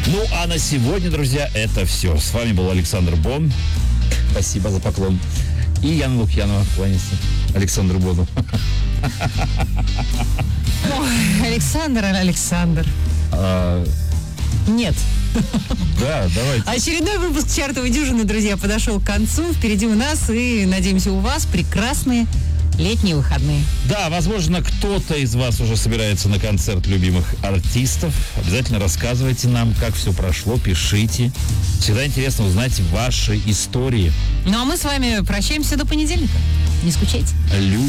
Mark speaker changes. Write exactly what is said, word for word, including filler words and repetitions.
Speaker 1: Ну, а на сегодня, друзья, это все. С вами был Александр Бон.
Speaker 2: Спасибо за поклон.
Speaker 1: И Яна Лукьянова. Кланяйся Александру Бону.
Speaker 3: Ой, Александр, Александр.
Speaker 1: А,
Speaker 3: Нет.
Speaker 1: да, давайте.
Speaker 3: Очередной выпуск «Чартовой дюжины», друзья, подошел к концу. Впереди у нас и, надеемся, у вас прекрасные летние выходные.
Speaker 1: Да, возможно, кто-то из вас уже собирается на концерт любимых артистов. Обязательно рассказывайте нам, как все прошло, пишите. Всегда интересно узнать ваши истории.
Speaker 3: Ну, а мы с вами прощаемся до понедельника. Не скучайте.
Speaker 1: Лю-